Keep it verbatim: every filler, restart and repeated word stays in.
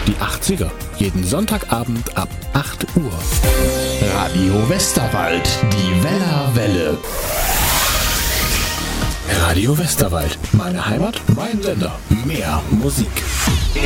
Die achtziger. Jeden Sonntagabend ab acht Uhr. Radio Westerwald, die Weller Welle. Radio Westerwald. Meine Heimat, mein Sender. Mehr Musik.